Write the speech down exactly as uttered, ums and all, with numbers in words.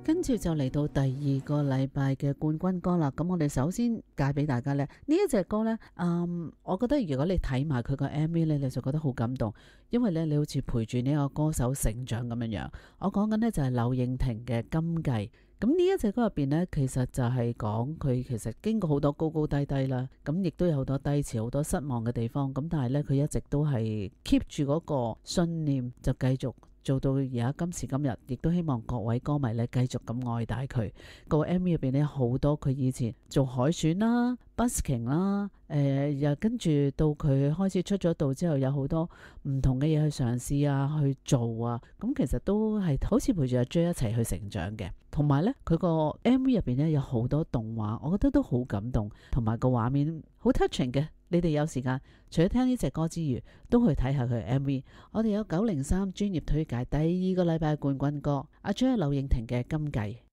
跟住就嚟到第二個禮拜嘅冠軍歌啦。咁我哋首先介俾大家呢，呢一隻歌呢，嗯，我覺得如果你睇埋佢個 M V 呢，你就覺得好感動，因為呢，你好似陪住呢個歌手成長咁樣樣。我講緊呢，就係柳應廷嘅《今計》。咁呢一隻歌入邊呢，其實就係講佢其實經過好多高高低低啦，咁亦都有好多低潮、好多失望嘅地方。咁但係呢，佢一直都係 keep 住嗰個信念，就繼續做到而家今時今日，亦都希望各位歌迷咧繼續咁愛戴佢。個 M V 入邊咧好多佢以前做海選啦、busking 啦，誒、呃、又跟住到佢開始出咗道之後，有好多唔同嘅嘢去嘗試啊、去做啊，咁其實都係好似陪住阿 J 一齊去成長嘅。同埋呢，佢個 M V 入邊咧有好多動畫，我覺得都好感動，同埋個畫面好 touching 嘅。你哋有時間除咗聽呢隻歌之餘，都去睇下佢 M V。我哋有九零三專業推介第二個禮拜冠軍歌，阿 J 柳應廷嘅《今計》。